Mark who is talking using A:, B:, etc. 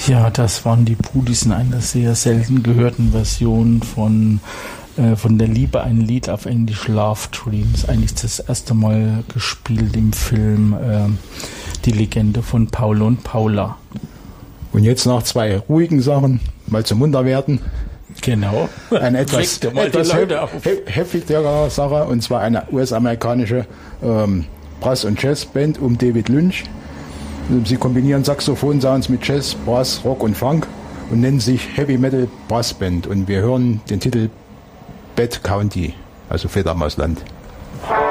A: Ja, das waren die Pudis in einer sehr selten gehörten Version von der Liebe ein Lied auf Englisch, Love Dreams. Eigentlich das erste Mal gespielt im Film Die Legende von Paul und Paula.
B: Und jetzt nach 2 ruhigen Sachen mal zum Munter werden.
A: Genau.
B: Eine etwas heftigere Sache, und zwar eine US-amerikanische Brass- und Jazzband um David Lynch. Sie kombinieren Saxophon-Sounds mit Jazz, Brass, Rock und Funk und nennen sich Heavy Metal Brass Band. Und wir hören den Titel Bad County, also Fledermausland.